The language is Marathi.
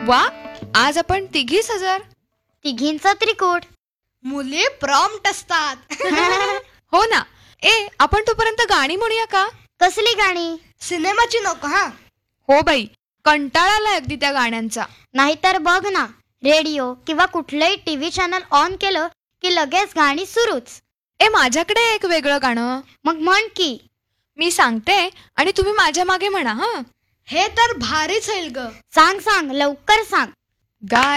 वा, आज आपण तिघीच हजर. तिघींचा त्रिकूट. मुले प्रॉम्प्ट असतात. हो ना. आपण तोपर्यंत गाणी म्हणूया का? कसली गाणी? सिनेमाची नको हा. हो बाई, कंटाळा आलाय अगदी त्या गाण्यांचा. नाहीतर बघ ना, रेडिओ किंवा कुठलंही टीव्ही चॅनल ऑन केलं की लगेच गाणी सुरूच. माझ्याकडे एक वेगळं गाणं. मग म्हण की. मी सांगते आणि तुम्ही माझ्या मागे म्हणा. हे तर भारीच होईल ग. सांग लवकर सांग. गा